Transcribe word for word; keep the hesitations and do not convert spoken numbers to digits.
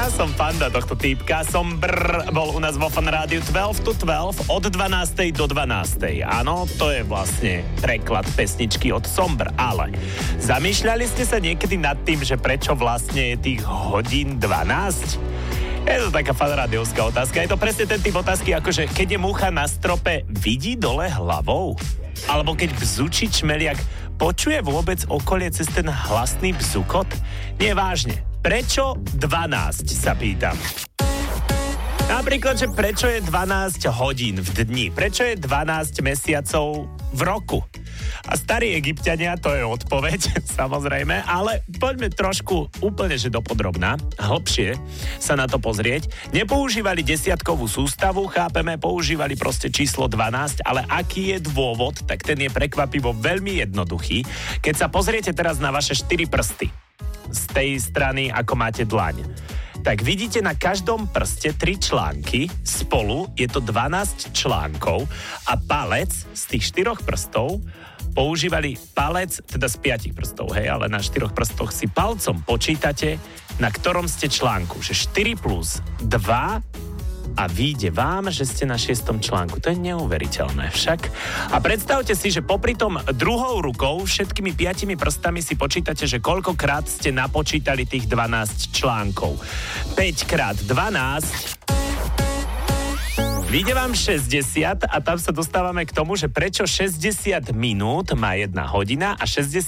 Ja som fanda tohto týpka. Som brr, bol u nás vo Fan Rádiu dvanásť to dvanásť od dvanástej do dvanástej. Áno, to je vlastne preklad pesničky od Sombr, ale zamýšľali ste sa niekedy nad tým, že prečo vlastne je tých hodín dvanásť? Je to taká fanrádiovská otázka. Je to presne ten typ otázky, akože keď je múcha na strope, vidí dole hlavou? Alebo keď bzučí čmeliak, počuje vôbec okolie cez ten hlasný bzukot? Nie, vážne. Prečo dvanásť, sa pýtam. Napríklad, že prečo je dvanásť hodín v dni? Prečo je dvanásť mesiacov v roku? A starí Egypťania, to je odpoveď, samozrejme, ale poďme trošku úplne, že dopodrobná, hlbšie sa na to pozrieť. Nepoužívali desiatkovú sústavu, chápeme, používali proste číslo dvanásť, ale aký je dôvod, tak ten je prekvapivo veľmi jednoduchý. Keď sa pozriete teraz na vaše štyri prsty, z tej strany, ako máte dlaň, tak vidíte na každom prste tri články, spolu je to dvanásť článkov a palec z tých štyroch prstov používali palec, teda z piatich prstov, hej, ale na štyroch prstoch si palcom počítate, na ktorom ste článku, že štyri plus dva a vyjde vám, že ste na šiestom článku. To je neuveriteľné však. A predstavte si, že popri tom druhou rukou všetkými piatimi prstami si počítate, že koľkokrát ste napočítali tých dvanásť článkov. päť krát dvanásť vyjde vám šesťdesiat a tam sa dostávame k tomu, že prečo šesťdesiat minút má jedna hodina a šesťdesiat